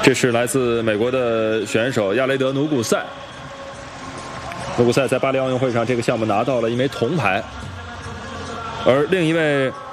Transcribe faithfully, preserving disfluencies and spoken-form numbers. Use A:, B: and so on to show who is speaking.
A: 这是来自美国的选手亚雷德·努古塞。努古塞在巴黎奥运会上这个项目拿到了一枚铜牌，而另一位